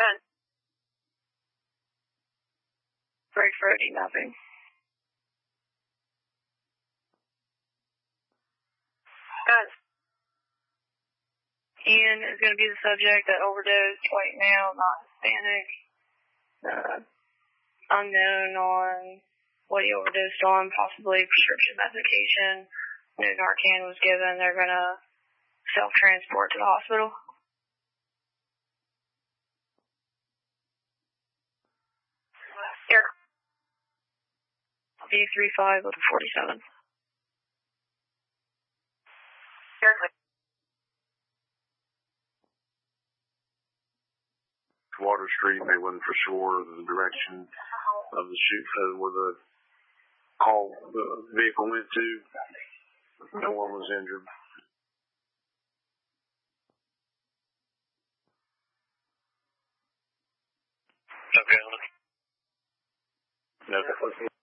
10. Break for OD mapping. Guys. Ian is going to be the subject that overdosed, white male, not Hispanic. Unknown on what he overdosed on, possibly prescription medication. No Narcan was given. They're going to self-transport to the hospital. Here. B35 with a 47. Here. Water Street, they wasn't for sure the direction of the shoot where the vehicle went to. No one was injured. Okay. No.